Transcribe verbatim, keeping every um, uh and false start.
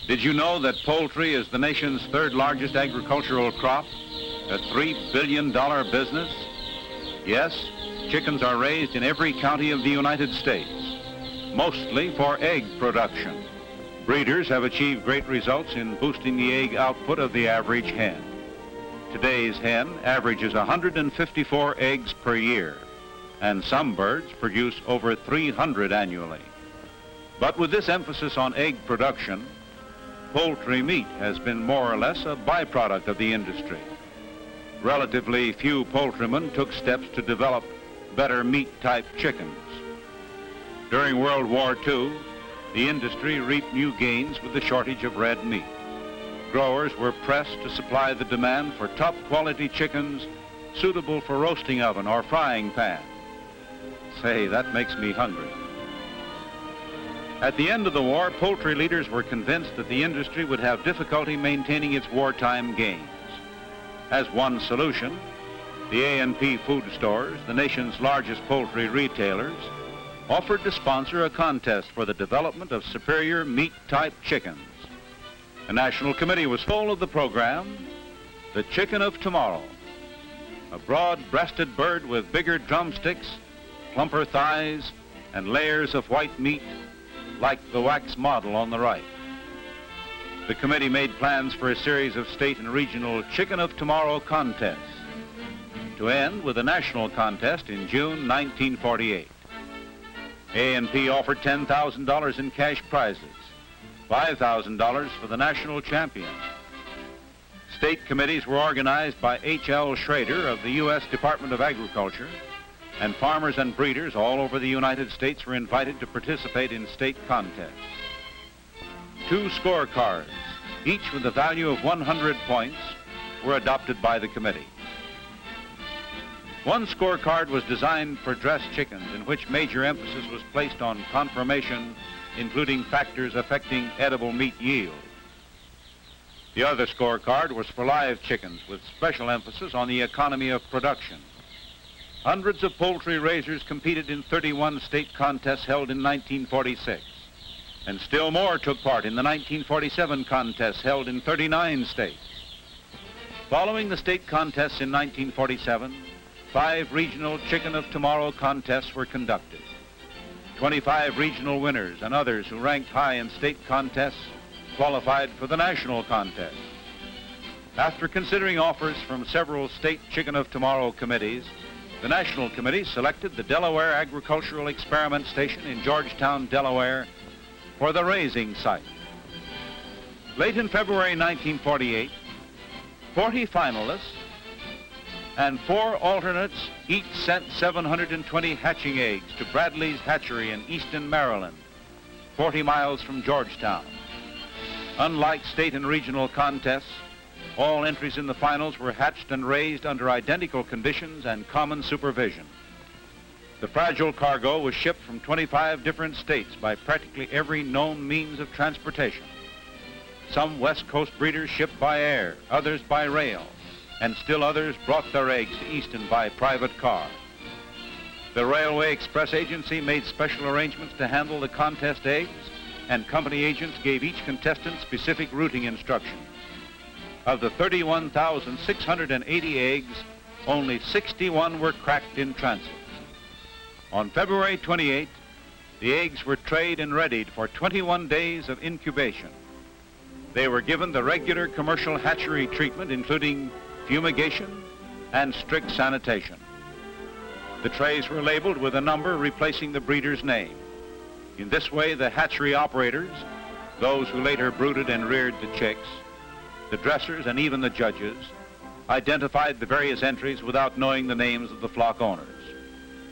Did you know that poultry is the nation's third largest agricultural crop? A three billion dollar business? Yes, chickens are raised in every county of the United States, mostly for egg production. Breeders have achieved great results in boosting the egg output of the average hen. Today's hen averages one hundred fifty-four eggs per year, and some birds produce over three hundred annually. But with this emphasis on egg production, poultry meat has been more or less a byproduct of the industry. Relatively few poultrymen took steps to develop better meat-type chickens. During World War Two, the industry reaped new gains with the shortage of red meat. Growers were pressed to supply the demand for top-quality chickens suitable for roasting oven or frying pan. Say, that makes me hungry. At the end of the war, poultry leaders were convinced that the industry would have difficulty maintaining its wartime gains. As one solution, the A and P food stores, the nation's largest poultry retailers, offered to sponsor a contest for the development of superior meat-type chickens. A national committee was full of the program, The Chicken of Tomorrow, a broad-breasted bird with bigger drumsticks, plumper thighs, and layers of white meat like the wax model on the right. The committee made plans for a series of state and regional Chicken of Tomorrow contests, to end with a national contest in June nineteen forty-eight. A and P offered ten thousand dollars in cash prizes, five thousand dollars for the national champion. State committees were organized by H L Schrader of the U S Department of Agriculture, and farmers and breeders all over the United States were invited to participate in state contests. Two scorecards, each with a value of one hundred points, were adopted by the committee. One scorecard was designed for dressed chickens, in which major emphasis was placed on conformation, including factors affecting edible meat yield. The other scorecard was for live chickens, with special emphasis on the economy of production. Hundreds of poultry raisers competed in thirty-one state contests held in nineteen forty-six, and still more took part in the nineteen forty-seven contests held in thirty-nine states. Following the state contests in nineteen forty-seven, five regional Chicken of Tomorrow contests were conducted. twenty-five regional winners and others who ranked high in state contests qualified for the national contest. After considering offers from several state Chicken of Tomorrow committees, the National Committee selected the Delaware Agricultural Experiment Station in Georgetown, Delaware, for the raising site. Late in February nineteen forty-eight, forty finalists and four alternates each sent seven hundred twenty hatching eggs to Bradley's Hatchery in Easton, Maryland, forty miles from Georgetown. Unlike state and regional contests, all entries in the finals were hatched and raised under identical conditions and common supervision. The fragile cargo was shipped from twenty-five different states by practically every known means of transportation. Some West Coast breeders shipped by air, others by rail, and still others brought their eggs to Easton by private car. The Railway Express Agency made special arrangements to handle the contest eggs, and company agents gave each contestant specific routing instructions. Of the thirty-one thousand six hundred eighty eggs, only sixty-one were cracked in transit. On February twenty-eighth, the eggs were trayed and readied for twenty-one days of incubation. They were given the regular commercial hatchery treatment, including fumigation and strict sanitation. The trays were labeled with a number replacing the breeder's name. In this way, the hatchery operators, those who later brooded and reared the chicks, the dressers, and even the judges, identified the various entries without knowing the names of the flock owners.